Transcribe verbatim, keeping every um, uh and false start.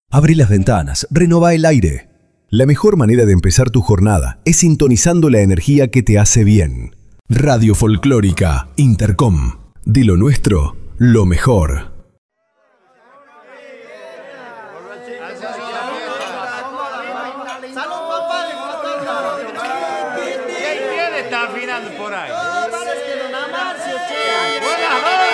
Abrí las ventanas, renová el aire. La mejor manera de empezar tu jornada es sintonizando la energía que te hace bien. Radio Folclórica Intercom. De lo nuestro, lo mejor. ¿Quién está afinando por ahí? Buenas noches.